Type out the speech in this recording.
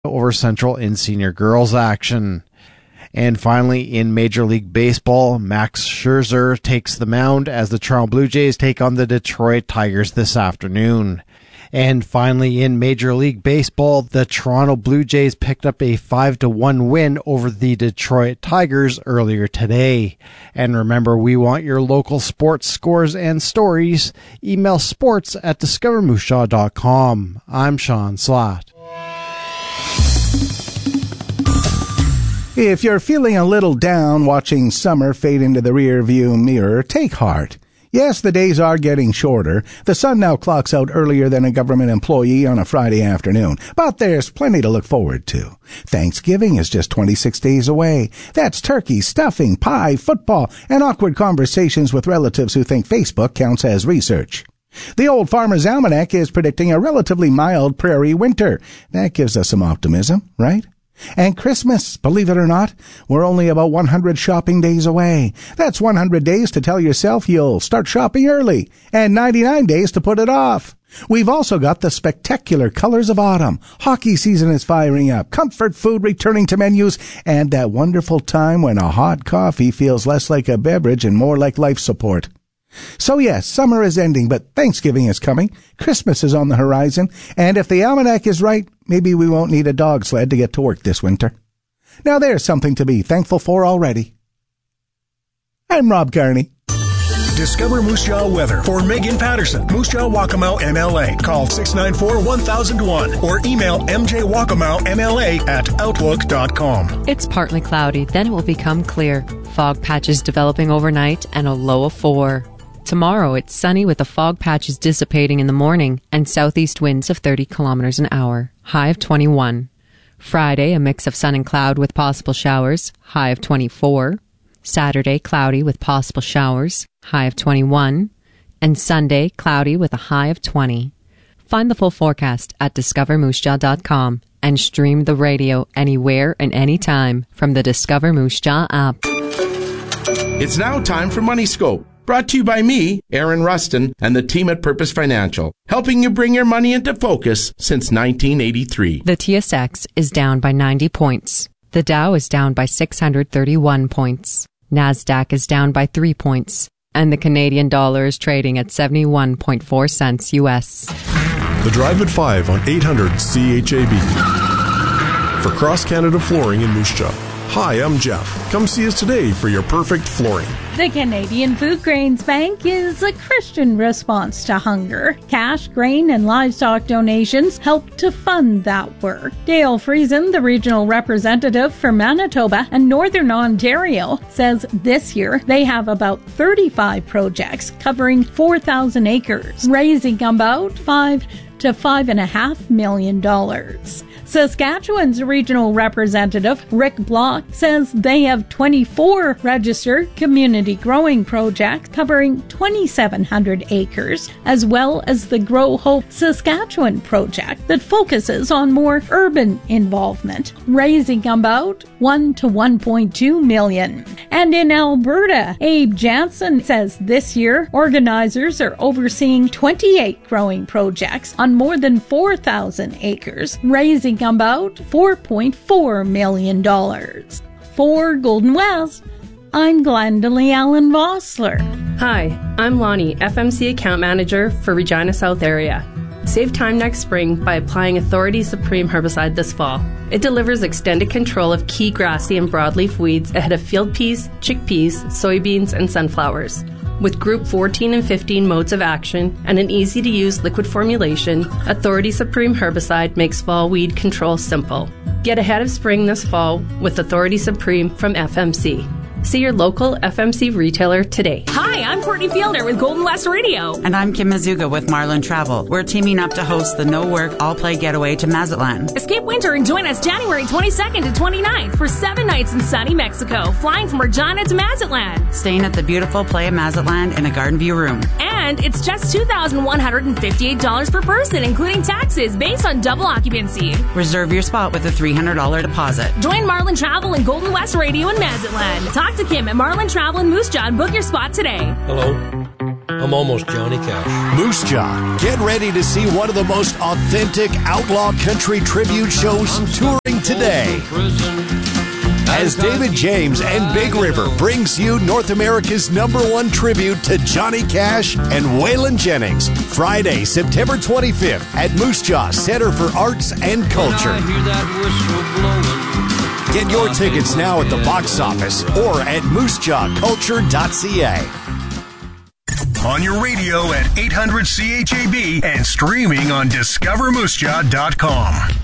over Central in senior girls action. And finally, in Major League Baseball, Max Scherzer takes the mound as the Toronto Blue Jays take on the Detroit Tigers this afternoon. And finally, in Major League Baseball, the Toronto Blue Jays picked up a 5-1 win over the Detroit Tigers earlier today. And remember, we want your local sports scores and stories. Email sports@discovermoosejAw.com. I'm Sean Slatt. If you're feeling a little down watching summer fade into the rear-view mirror, take heart. Yes, the days are getting shorter. The sun now clocks out earlier than a government employee on a Friday afternoon. But there's plenty to look forward to. Thanksgiving is just 26 days away. That's turkey, stuffing, pie, football, and awkward conversations with relatives who think Facebook counts as research. The Old Farmer's Almanac is predicting a relatively mild prairie winter. That gives us some optimism, right? And Christmas, believe it or not, we're only about 100 shopping days away. That's 100 days to tell yourself you'll start shopping early, and 99 days to put it off. We've also got the spectacular colors of autumn. Hockey season is firing up, comfort food returning to menus, and that wonderful time when a hot coffee feels less like a beverage and more like life support. So yes, summer is ending, but Thanksgiving is coming, Christmas is on the horizon, and if the almanac is right, maybe we won't need a dog sled to get to work this winter. Now there's something to be thankful for already. I'm Rob Carney. Discover Moose Jaw weather for Megan Patterson, Moose Jaw Waccamaw MLA. Call 694-1001 or email mjwackamowmla@outlook.com. It's partly cloudy, then it will become clear. Fog patches developing overnight and a low of 4. Tomorrow, it's sunny with the fog patches dissipating in the morning and southeast winds of 30 kilometers an hour. High of 21. Friday, a mix of sun and cloud with possible showers. High of 24. Saturday, cloudy with possible showers. High of 21. And Sunday, cloudy with a high of 20. Find the full forecast at discovermoosejaw.com and stream the radio anywhere and anytime from the Discover Moose Jaw app. It's now time for Money Scope. Brought to you by me, Aaron Rustin, and the team at Purpose Financial, helping you bring your money into focus since 1983. The TSX is down by 90 points. The Dow is down by 631 points. NASDAQ is down by 3 points. And the Canadian dollar is trading at 71.4 cents U.S. The Drive at 5 on 800 CHAB. For Cross Canada Flooring in Moose Jaw. Hi, I'm Jeff. Come see us today for your perfect flooring. The Canadian Food Grains Bank is a Christian response to hunger. Cash, grain, and livestock donations help to fund that work. Dale Friesen, the regional representative for Manitoba and Northern Ontario, says this year they have about 35 projects covering 4,000 acres, raising about $5 to $5.5 million. Saskatchewan's regional representative, Rick Block, says they have 24 registered community growing projects covering 2,700 acres, as well as the Grow Hope Saskatchewan project that focuses on more urban involvement, raising about $1 to $1.2 million. And in Alberta, Abe Jansen says this year organizers are overseeing 28 growing projects on more than 4,000 acres, raising about $4.4 million. For Golden West, I'm Glendalee Allen Vossler. Hi, I'm Lonnie, FMC Account Manager for Regina South Area. Save time next spring by applying Authority Supreme herbicide this fall. It delivers extended control of key grassy and broadleaf weeds ahead of field peas, chickpeas, soybeans, and sunflowers. With Group 14 and 15 modes of action and an easy-to-use liquid formulation, Authority Supreme herbicide makes fall weed control simple. Get ahead of spring this fall with Authority Supreme from FMC. See your local FMC retailer today. Hi, I'm Courtney Fielder with Golden West Radio. And I'm Kim Mazuga with Marlin Travel. We're teaming up to host the No Work, All Play Getaway to Mazatlan. Escape winter and join us January 22nd to 29th for 7 nights in sunny Mexico, flying from Regina to Mazatlan. Staying at the beautiful Playa Mazatlan in a garden view room. And it's just $2,158 per person, including taxes, based on double occupancy. Reserve your spot with a $300 deposit. Join Marlin Travel and Golden West Radio in Mazatlan. Talk to Kim at Marlin Travel in Moose Jaw and book your spot today. Hello. I'm almost Johnny Cash. Moose Jaw, get ready to see one of the most authentic outlaw country tribute shows touring today. As David James and Big River brings you North America's #1 tribute to Johnny Cash and Waylon Jennings, Friday, September 25th at Moose Jaw Center for Arts and Culture. Get your tickets now at the box office or at moosejawculture.ca. On your radio at 800 CHAB and streaming on discovermoosejaw.com.